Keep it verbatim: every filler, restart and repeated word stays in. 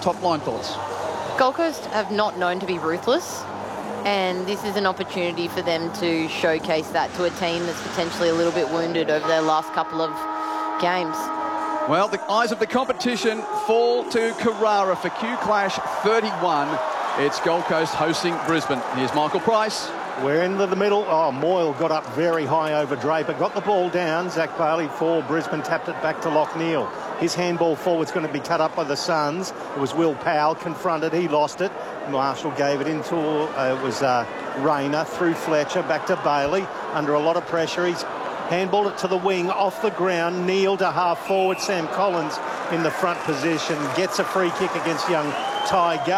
top line thoughts. Gold Coast have not known to be ruthless, and this is an opportunity for them to showcase that to a team that's potentially a little bit wounded over their last couple of games. Well, the eyes of the competition fall to Carrara for Q Clash thirty-one. It's Gold Coast hosting Brisbane. Here's Michael Price. We're into the middle. Oh, Moyle got up very high over Draper, got the ball down. Zach Bailey for Brisbane tapped it back to Lockneil. His handball forward's going to be cut up by the Suns. It was Will Powell confronted. He lost it. Marshall gave it into, uh, it was uh, Rayner through Fletcher, back to Bailey. Under a lot of pressure. He's handballed it to the wing, off the ground. Neil to half forward. Sam Collins in the front position. Gets a free kick against young Ty Gallagher.